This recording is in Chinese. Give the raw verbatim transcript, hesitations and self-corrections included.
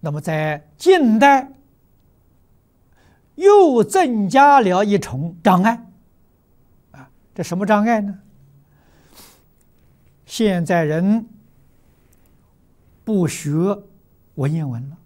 那么在近代又增加了一重障碍啊，这什么障碍呢？现在人不学文言文了。